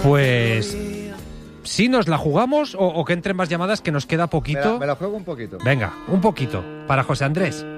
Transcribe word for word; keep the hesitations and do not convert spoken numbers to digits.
Pues... ¿sí nos la jugamos o, o que entren más llamadas, que nos queda Me poquito? la, me la juego un poquito. Venga, un poquito, para José Andrés.